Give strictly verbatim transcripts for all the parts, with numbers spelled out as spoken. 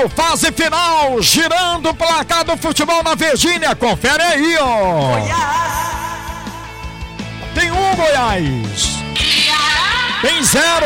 final, fase final, girando o placar do futebol na Virgínia. Confere aí, ó. Goiás. Tem um Goiás. Tem zero.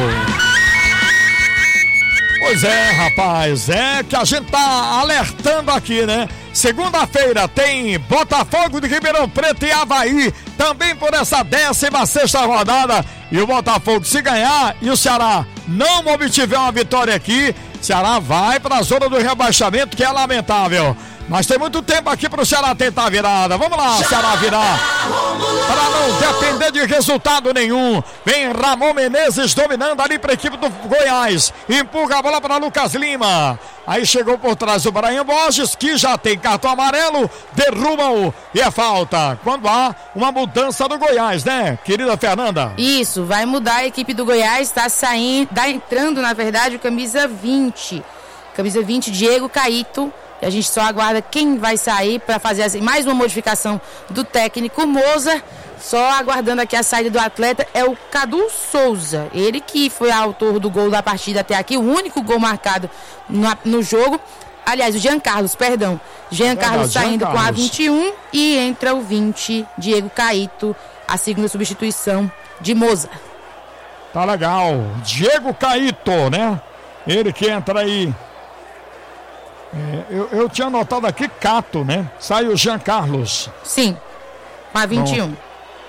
Pois é, rapaz, é que a gente tá alertando aqui, né? Segunda-feira tem Botafogo de Ribeirão Preto e Avaí, também por essa décima sexta rodada. E o Botafogo, se ganhar e o Ceará não obtiver uma vitória aqui, Ceará vai para a zona do rebaixamento, que é lamentável. Mas tem muito tempo aqui para o Ceará tentar a virada. Vamos lá, Ceará virar. Para não depender de resultado nenhum. Vem Ramon Menezes dominando ali para a equipe do Goiás. Empurra a bola para Lucas Lima. Aí chegou por trás o Brian Borges, que já tem cartão amarelo. Derruba-o e é falta. Quando há uma mudança do Goiás, né, querida Fernanda? Isso, vai mudar a equipe do Goiás. Está saindo, está entrando, na verdade, o camisa vinte. Camisa vinte, Diego Caíto. E a gente só aguarda quem vai sair para fazer assim, mais uma modificação do técnico Moza. Só aguardando aqui a saída do atleta é o Cadu Souza. Ele que foi autor do gol da partida até aqui, o único gol marcado no, no jogo. Aliás, o Jean Carlos, perdão. Jean é Carlos saindo Jean Carlos. Com a vinte e um e entra o vinte, Diego Caíto, a segunda substituição de Moza. Tá legal. Diego Caíto, né? Ele que entra aí. É, eu, eu tinha anotado aqui Cato, né? Sai o Jean Carlos. Sim, com a vinte e um. Bom.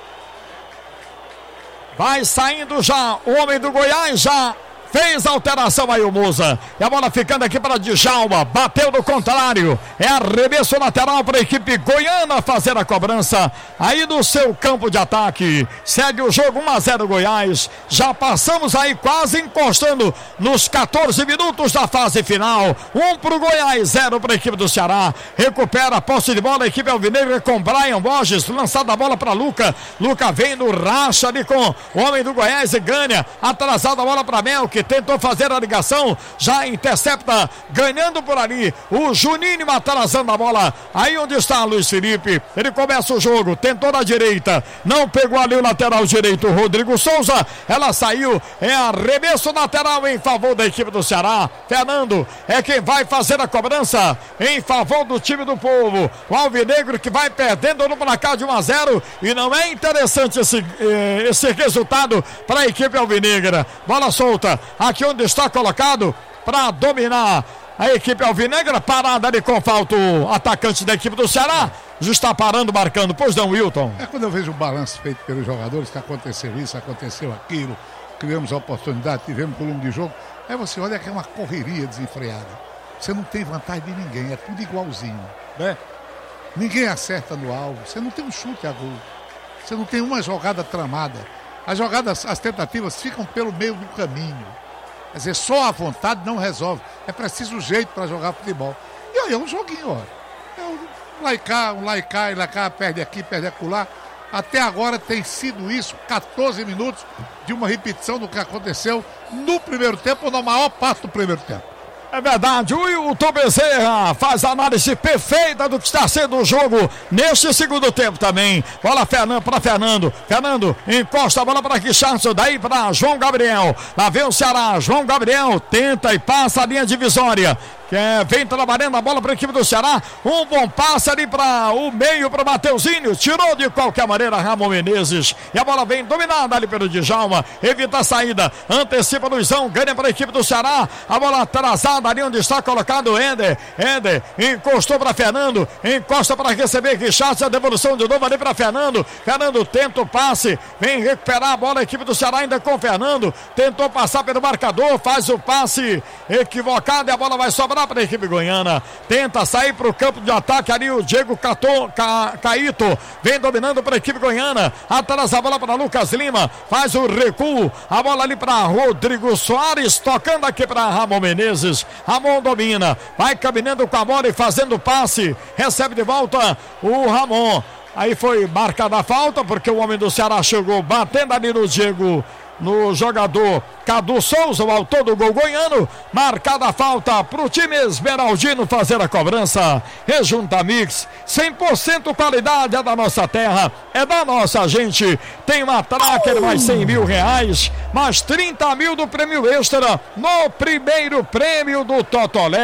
Vai saindo já o homem do Goiás, já fez a alteração aí o Moza. E a bola ficando aqui para Djalma. Bateu do contrário. É arremesso lateral para a equipe goiana fazer a cobrança aí do seu campo de ataque. Segue o jogo um a zero Goiás. Já passamos aí quase encostando nos quatorze minutos da fase final. Um para o Goiás, zero para a equipe do Ceará. Recupera a posse de bola a equipe alvinegra com Brian Borges. Lançada a bola para Luca. Luca vem no racha ali com o homem do Goiás e ganha. Atrasada a bola para Mel, que tentou fazer a ligação, já intercepta, ganhando por ali o Juninho, atrasando a bola, aí onde está Luiz Felipe, ele começa o jogo, tentou na direita, não pegou ali o lateral direito, Rodrigo Souza, ela saiu, é arremesso lateral em favor da equipe do Ceará. Fernando é quem vai fazer a cobrança em favor do time do povo, o alvinegro que vai perdendo no placar de um a zero, e não é interessante esse, esse resultado para a equipe alvinegra. Bola solta aqui onde está colocado para dominar a equipe alvinegra, parada ali com falta o atacante da equipe do Ceará, já está parando, marcando. Pois não, Wilton? É quando eu vejo o balanço feito pelos jogadores, que aconteceu isso, aconteceu aquilo, criamos a oportunidade, tivemos volume de jogo, aí você olha que é uma correria desenfreada, você não tem vantagem de ninguém, é tudo igualzinho, né? Ninguém acerta no alvo, você não tem um chute a gol, você não tem uma jogada tramada. As jogadas, as tentativas ficam pelo meio do caminho. Quer dizer, só a vontade não resolve. É preciso jeito para jogar futebol. E olha, é um joguinho, ó. É um laicá, um laicá, e laicá, perde aqui, perde acolá. Até agora tem sido isso, quatorze minutos de uma repetição do que aconteceu no primeiro tempo, ou na maior parte do primeiro tempo. É verdade, o Wilton Bezerra faz a análise perfeita do que está sendo o jogo neste segundo tempo também. Bola Fernando para Fernando. Fernando encosta a bola para Richardson, daí para João Gabriel. Lá vem o Ceará, João Gabriel tenta e passa a linha divisória. Que é, vem trabalhando a bola para a equipe do Ceará. Um bom passe ali para o meio para o Mateuzinho. Tirou de qualquer maneira Ramon Menezes. E a bola vem dominada ali pelo Djalma. Evita a saída. Antecipa Luizão. Ganha para a equipe do Ceará. A bola atrasada ali onde está colocado o Ender. Ender encostou para Fernando. Encosta para receber Richardson. A devolução de novo ali para Fernando. Fernando tenta o passe. Vem recuperar a bola a equipe do Ceará ainda com Fernando. Tentou passar pelo marcador. Faz o passe equivocado e a bola vai sobrar para a equipe goiana, tenta sair para o campo de ataque ali o Diego Cato, Ca, Caíto, vem dominando para a equipe goiana, atrás a bola para Lucas Lima, faz o recuo, a bola ali para Rodrigo Soares, tocando aqui para Ramon Menezes, Ramon domina, vai caminhando com a bola e fazendo o passe, recebe de volta o Ramon, aí foi marcada a falta, porque o homem do Ceará chegou batendo ali no Diego, no jogador Cadu Souza, o autor do gol goiano. Marcada a falta para o time esmeraldino fazer a cobrança. Rejunta Mix, cem por cento qualidade, é da nossa terra, é da nossa gente. Tem uma Tracker mais cem mil reais, mais trinta mil do prêmio extra no primeiro prêmio do Totolé.